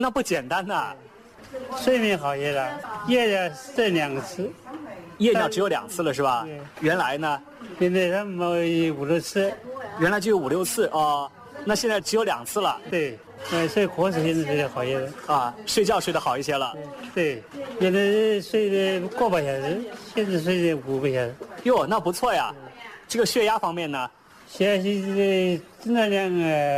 那不简单呐。 睡眠好些了，夜尿这2次， 夜尿只有2次了是吧？原来呢？ 现在他们5、6次， 原来就有5、6次哦，那现在只有2次了。 对，所以瞌睡现在睡得好些了啊，睡觉睡得好一些了。 对，原来睡得个把小时，现在睡得5个小时。 哟，那不错呀。这个血压方面呢？ 血压现在正常量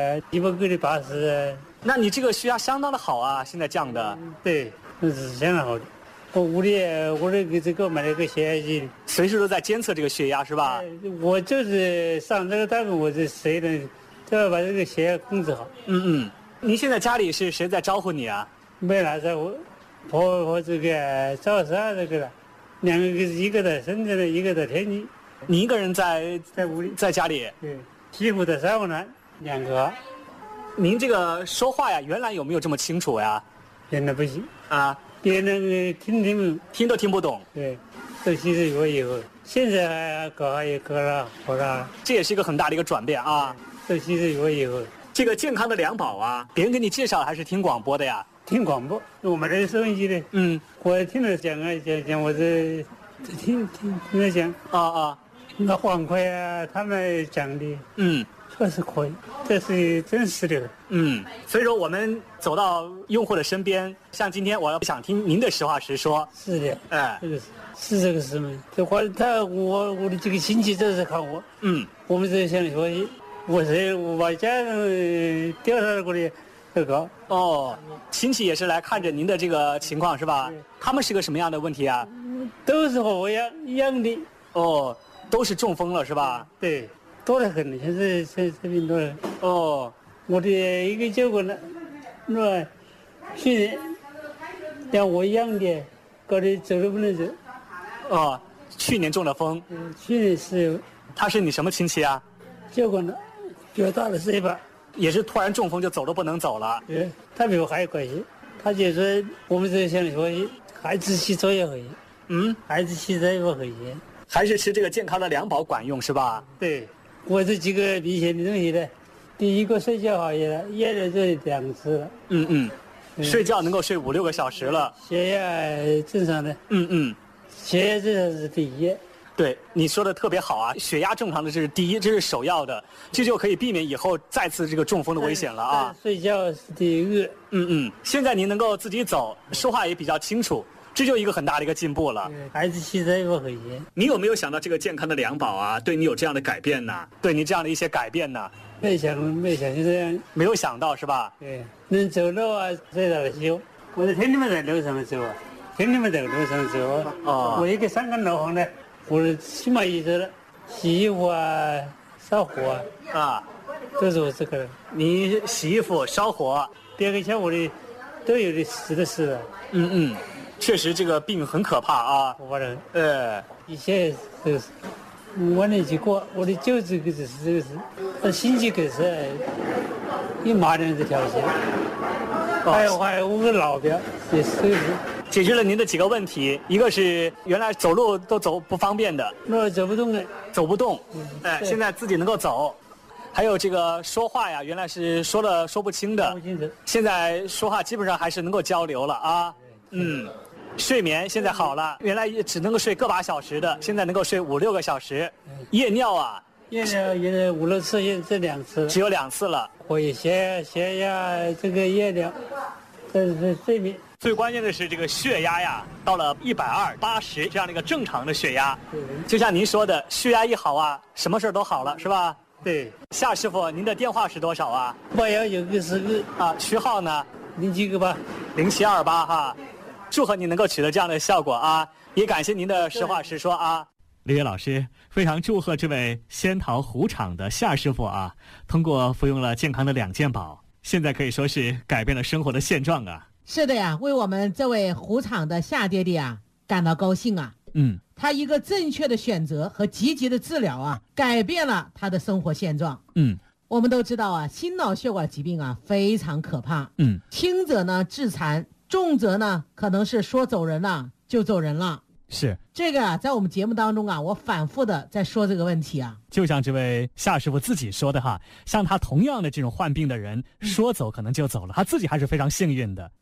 190/80。 那你这个血压相当的好啊，现在降的。 对，那是相当好的。我屋里我给这个买了个血压计， 随时都在监测这个血压是吧？ 我就是上这个单位，我就谁能都要把这个血压控制好。 您现在家里是谁在招呼你啊？ 没哪在我婆婆这个赵三这个了，2个一个在深圳的，一个在天津。 你一个人在屋里， 在家里？ 对，媳妇在三湖南，2个。 您这个说话呀，原来有没有这么清楚呀？ 现在不行啊， 别人听都听不懂。 对，都其实我以后，现在也搞了好了。 这也是一个很大的一个转变啊。 都其实我以后， 这个健康的两宝啊，别人给你介绍还是听广播的呀？ 听广播，我们这收音机的。我听着讲，我这听着讲。那黄奎啊，他们讲的。确实可以，这是真实的。 所以说我们走到用户的身边，像今天我要想听您的实话实说。 是的，是这个事嘛。这话我的几个亲戚都是看我。我们这想学习，我把家人调查过来都搞。 亲戚也是来看着您的这个情况是吧？他们是个什么样的问题啊？ 都是和我一样的。 都是中风了是吧？ 对。多得很，现在这病多了。我的一个结果呢，那去年像我一样的，搞得走都不能走。 去年中了风。 去年是。 他是你什么亲戚啊？ 结果呢，比我大了1岁半。 也是突然中风就走都不能走了。 对，他比我还有关系。他就说我们这想说，孩子洗澡也可以。孩子洗澡也可以。 还是吃这个健康的两宝管用是吧？ 对。我这几个明显的东西呢，第一个睡觉好些了，夜了这2次了。 睡觉能够睡5、6个小时了。 血压正常的。血压正常是第一。 对，你说的特别好啊，血压正常的这是第一，这是首要的，这就可以避免以后再次这个中风的危险了啊。 睡觉是第一个。 现在您能够自己走，说话也比较清楚。这就一个很大的一个进步了。 孩子洗澡也可以。 你有没有想到这个健康的两宝啊，对你有这样的改变呢？对你这样的一些改变呢？ 没想就这样。 没有想到是吧？ 对，能走路啊，最大的希望。我是天天在路上走啊，天天在路上走啊。我一个3根老黄的，我起码也走了，洗衣服啊，烧火啊，都是我这个。 你洗衣服、烧火， 别个像我的都有的是的。 确实这个病很可怕啊！ 可怕的。以前是我年纪过，我的舅子就是这个是，他亲戚可是一马上就跳起来。还有5个老表也是。 解决了您的几个问题，一个是原来走路都走不方便的， 那走不动的， 走不动。现在自己能够走。还有这个说话呀，原来是说不清的，现在说话基本上还是能够交流了啊。睡眠现在好了，原来只能够睡个把小时的，现在能够睡5、6个小时。夜尿啊， 夜尿也是5、6次，现在这2次， 只有2次了。 我也血压这个夜尿，这是睡眠。 最关键的是这个血压呀，到了120、80这样的一个正常的血压。就像您说的，血压一好啊，什么事都好了，是吧？ 对。 夏师傅，您的电话是多少啊 ？8190个啊，区号呢 ？0728。 0728哈。祝贺你能够取得这样的效果啊！也感谢您的实话实说啊。李岳老师，非常祝贺这位仙桃湖场的夏师傅啊，通过服用了健康的2件宝，现在可以说是改变了生活的现状啊。 是的呀，为我们这位湖场的夏爹爹啊感到高兴啊。他一个正确的选择和积极的治疗啊，改变了他的生活现状。我们都知道啊，心脑血管疾病啊非常可怕。轻则呢致残，重则呢可能是说走人了就走人了。 是这个在我们节目当中啊，我反复的在说这个问题啊。 就像这位夏师傅自己说的哈，像他同样的这种患病的人，说走可能就走了，他自己还是非常幸运的。